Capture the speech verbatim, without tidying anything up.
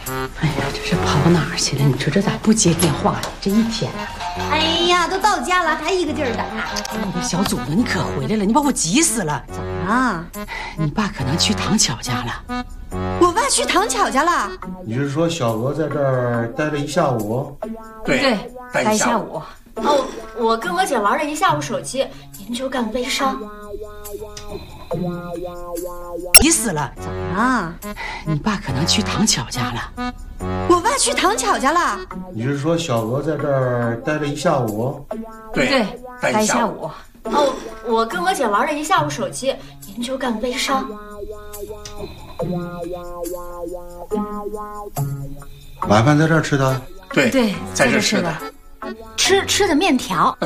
哎呀，这是跑哪儿去了？你说这咋不接电话呢？这一天啊！ 哎呀，都到家了，还一个劲儿打。 我的小祖子，你可回来了，你把我急死了。 怎么了？ 你爸可能去唐巧家了。 我爸去唐巧家了？ 你是说小娥在这儿待了一下午？ 对对，待一下午。 午。 哦，我跟我姐玩了一下午手机，您就干微商。 急死了！ 怎么了？ 你爸可能去唐巧家了。 我爸去唐巧家了？ 你是说小娥在这儿待了一下午？ 对对，待一待一下下午。 哦，我跟我姐玩了一下午手机，您就干微商。 晚饭在这儿吃的？ 对对， 在这吃吃的。 吃吃的面条。